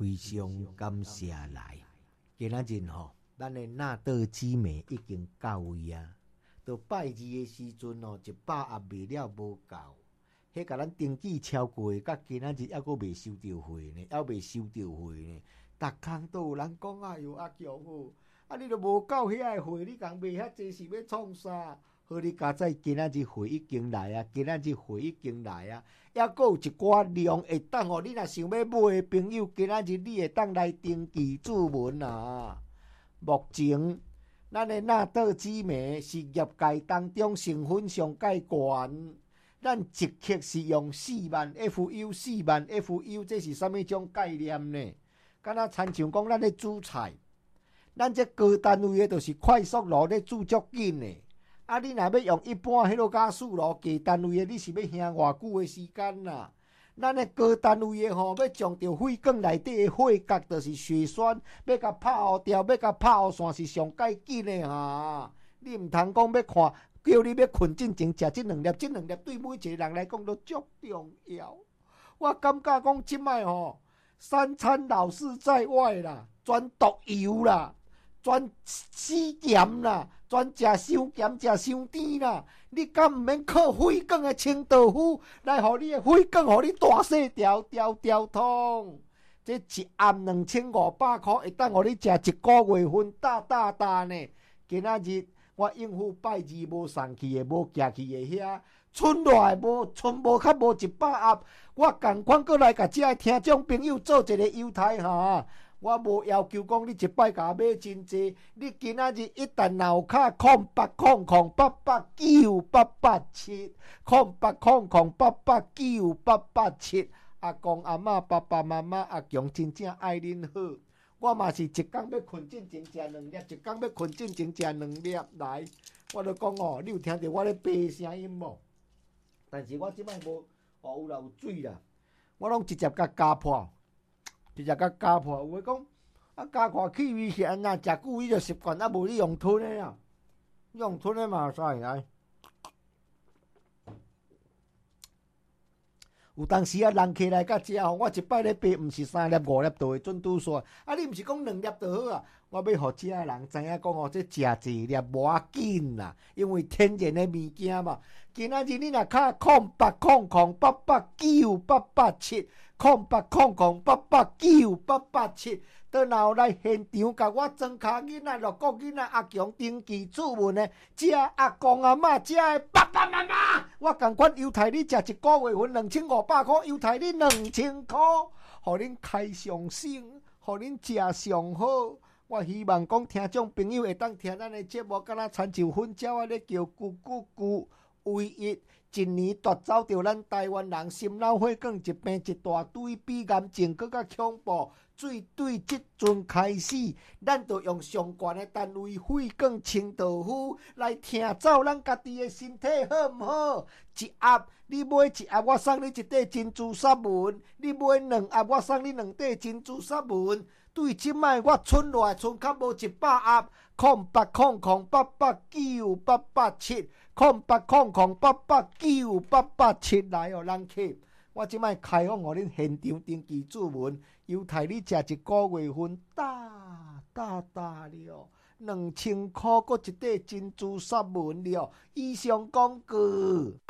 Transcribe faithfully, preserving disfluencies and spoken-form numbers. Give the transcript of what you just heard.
非常感谢来。今仔日吼，咱的纳豆姊妹已经到位啊。到拜二的时阵哦，一百也未了无够。迄甲咱登记超过，甲今仔日还阁未收到货呢，还未收到货呢。逐工都有人讲啊，哟阿强好，啊你都无够遐个货，你共卖遐济是要创啥？好，你加在今仔日货已经来啊，今仔日货已经来啊，还阁有一寡量会当哦。你若想要买的朋友，今仔日你会当来登记注文啊。目前咱的纳豆姊妹是业界当中成分上介悬。咱一克是用四万 F U， 四万 F U， 这是啥物种概念呢？敢若亲像讲咱咧煮菜，咱这高单位的就是快速炉咧煮足紧的。啊，你若要用一般迄落加速炉低单位的，你是要省偌久的时间啦？咱的高单位的吼，要将着血管内底的血角，就是血栓，要甲拍互掉，要甲拍互散，是上介紧的哈。你毋通讲要看。叫你要困进前食这两粒，这两粒对每一个人来讲都足重要。我感觉讲即摆吼，三餐老是在外啦，全毒油啦，全死咸啦，全食伤咸、食伤甜啦。你敢毋免靠血管的清道夫来，互你的血管，互你大细条条条通？这一暗两千五百块，会当互你食一个月份，大大大呢。今仔日。我应付拜二无送去的，无寄去的遐，剩落的无，剩无较无一百盒。我共款过来甲这个听众朋友做一个优待哈。我无要求讲你一摆甲我买真济，你今仔日一旦脑卡空八空空八八九八八七，空八空空八八九八八七。阿公阿嬷爸爸妈妈阿强真正爱恁好。我嘛是一工要困进前食两粒，一工要困进前食两粒来。我就讲哦，你有听到我咧背声音无？但是我即摆无哦，有啦有水啦，我拢直接甲加破，直接甲加破。有诶讲啊，加看气味是安那，食久伊就习惯，啊无你用吞诶啊，用吞诶嘛使来。有当时啊，人客来甲食吼，我一摆咧卖，毋是三粒五粒就会准拄煞。啊，你毋是讲两粒就好啊？我要互食诶人知影讲哦，这食一粒无要紧啦，因为天然诶物件嘛。今仔日你若卡空八空空八八九八八七，空八空空八八九八八七，倒若有来现场甲我庄骹囡仔、六个囡仔阿强登记注文诶，这阿公阿嬷，这诶爸爸妈妈，我共款优待你食一个月份两千五百块，优待你两千块，互恁开上省，互恁食上好。我希望讲听众朋友会当听咱的节目，敢若亲像粉鸟啊咧叫咕咕咕。唯一一年夺走着咱台湾人心脑血管疾病一大堆，比癌症更加恐怖。最对即阵开始，咱就用上悬的单位血管清道夫来听走咱家己的身体好毋好？一盒你买一盒，我送你一块珍珠纱纹；你买两盒，我送你两块珍珠纱纹。对即摆我剩落剩较无一百盒，空八空空八八九八八七，空八空空八八九八八七来哦，人客！我即摆开放互恁现场登记注文，优待你食一个月份，大大大了，两千块，搁一块珍珠纱纹了。以上广告。